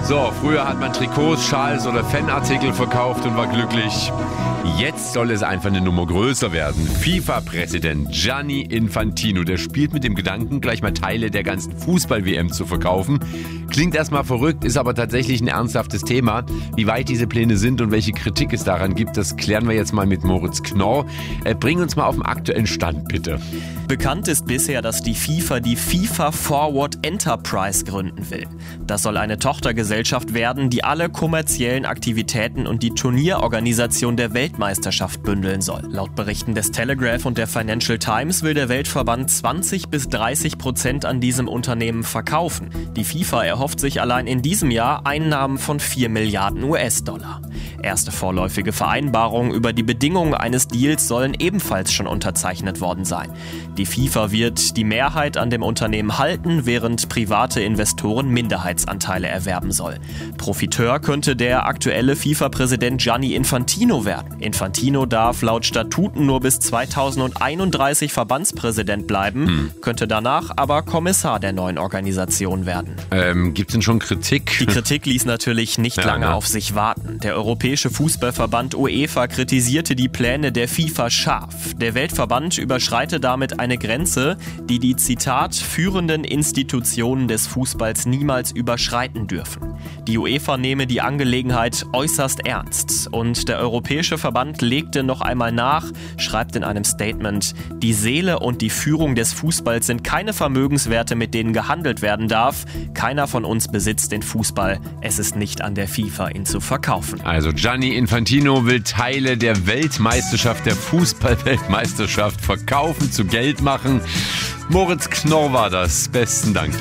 So, früher hat man Trikots, Schals oder Fanartikel verkauft und war glücklich. Jetzt soll es einfach eine Nummer größer werden. FIFA-Präsident Gianni Infantino, der spielt mit dem Gedanken, gleich mal Teile der ganzen Fußball-WM zu verkaufen. Klingt erstmal verrückt, ist aber tatsächlich ein ernsthaftes Thema. Wie weit diese Pläne sind und welche Kritik es daran gibt, das klären wir jetzt mal mit Moritz Knorr. Bring uns mal auf den aktuellen Stand, bitte. Bekannt ist bisher, dass die FIFA die FIFA Forward Enterprise gründen will. Das soll eine Tochtergesellschaft werden, die alle kommerziellen Aktivitäten und die Turnierorganisation der Weltmeisterschaft bündeln soll. Laut Berichten des Telegraph und der Financial Times will der Weltverband 20-30% an diesem Unternehmen verkaufen. Die FIFA erhofft sich allein in diesem Jahr Einnahmen von 4 Milliarden US-Dollar. Erste vorläufige Vereinbarungen über die Bedingungen eines Deals sollen ebenfalls schon unterzeichnet worden sein. Die FIFA wird die Mehrheit an dem Unternehmen halten, während private Investoren Minderheitsanteile erwerben sollen. Profiteur könnte der aktuelle FIFA-Präsident Gianni Infantino werden. Infantino darf laut Statuten nur bis 2031 Verbandspräsident bleiben, könnte danach aber Kommissar der neuen Organisation werden. Gibt es denn schon Kritik? Die Kritik ließ natürlich nicht lange auf sich warten. Der Europäische Fußballverband UEFA kritisierte die Pläne der FIFA scharf. Der Weltverband überschreite damit eine Grenze, die die, Zitat, führenden Institutionen des Fußballs niemals überschreiten dürfen. Die UEFA nehme die Angelegenheit äußerst ernst und der Europäische Verband legte noch einmal nach, schreibt in einem Statement: Die Seele und die Führung des Fußballs sind keine Vermögenswerte, mit denen gehandelt werden darf. Keiner von uns besitzt den Fußball. Es ist nicht an der FIFA, ihn zu verkaufen. Also Gianni Infantino will Teile der Weltmeisterschaft, der Fußball-Weltmeisterschaft verkaufen, zu Geld machen. Moritz Knorr war das. Besten Dank.